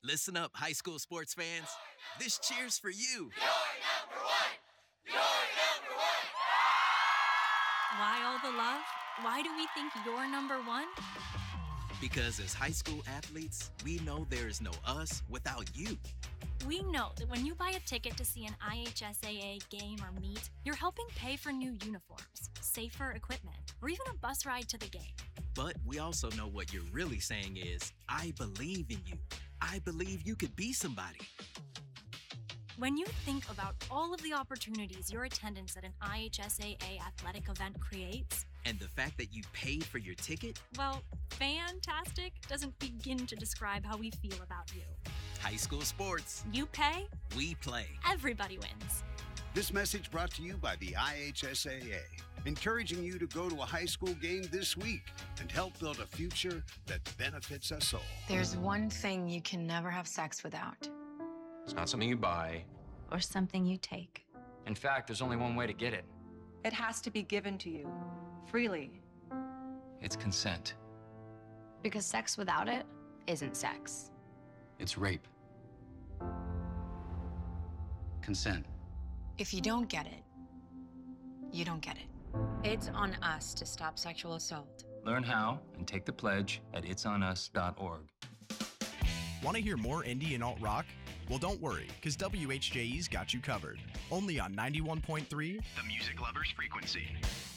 Listen up, high school sports fans. This cheer's for you. You're number one! You're number one! Why all the love? Why do we think you're number one? Because as high school athletes, we know there is no us without you. We know that when you buy a ticket to see an IHSAA game or meet, you're helping pay for new uniforms, safer equipment, or even a bus ride to the game. But we also know what you're really saying is, I believe in you. I believe you could be somebody. When you think about all of the opportunities your attendance at an IHSAA athletic event creates, and the fact that you paid for your ticket, well, fantastic doesn't begin to describe how we feel about you. High school sports. You pay, we play. Everybody wins. This message brought to you by the IHSAA, encouraging you to go to a high school game this week and help build a future that benefits us all. There's one thing you can never have sex without. It's not something you buy. Or something you take. In fact, there's only one way to get it. It has to be given to you, freely. It's consent. Because sex without it isn't sex. It's rape. Consent. If you don't get it, you don't get it. It's on us to stop sexual assault. Learn how and take the pledge at itsonus.org. Want to hear more indie and alt-rock? Well, don't worry, because WHJE's got you covered. Only on 91.3, The Music Lover's Frequency.